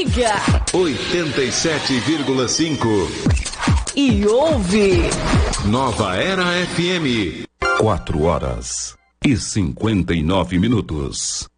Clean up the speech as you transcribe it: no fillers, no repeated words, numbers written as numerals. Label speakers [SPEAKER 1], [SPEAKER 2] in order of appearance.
[SPEAKER 1] liga
[SPEAKER 2] 87,5
[SPEAKER 1] e ouve
[SPEAKER 2] Nova Era FM.
[SPEAKER 3] 4 horas e 59 minutos.